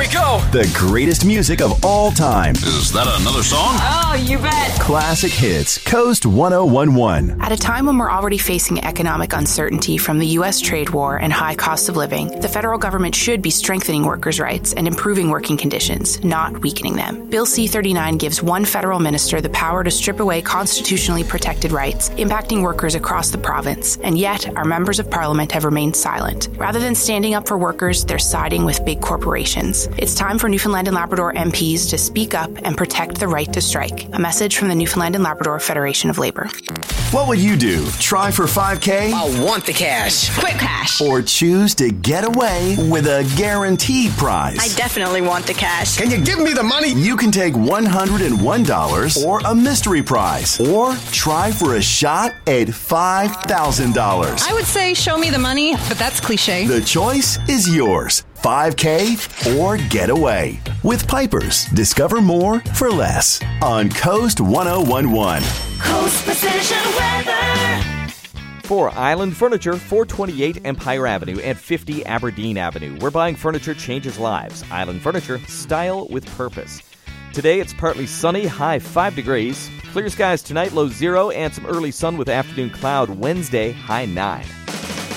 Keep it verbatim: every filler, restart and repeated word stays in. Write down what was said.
we go. The greatest music of all time. Is that another song? Oh, you bet. Classic Hits, Coast one oh one one. At a time when we're already facing economic uncertainty from the U S trade war and high cost of living, the federal government should be strengthening workers' rights and improving working conditions, not weakening them. Bill C thirty-nine gives one federal minister the power to strip away constitutionally protected rights, impacting workers across the province, and yet our members of parliament have remained silent. Rather than standing up for workers, they're siding with big corporations. It's time for Newfoundland and Labrador M Ps to speak up and protect the right to strike. A message from the Newfoundland and Labrador Federation of Labor. What would you do? Try for five K? I want the cash. Quick cash. Or choose to get away with a guaranteed prize? I definitely want the cash. Can you give me the money? You can take one hundred one dollars or a mystery prize, or try for a shot at five thousand dollars. I would say show me the money, but that's cliche. The choice is yours. five K or get away. With Pipers, discover more for less on Coast one oh one one. Coast Precision Weather. For Island Furniture, four twenty-eight Empire Avenue and fifty Aberdeen Avenue. Where buying furniture changes lives. Island Furniture, style with purpose. Today it's partly sunny, high five degrees. Clear skies tonight, low zero, and some early sun with afternoon cloud. Wednesday, high nine.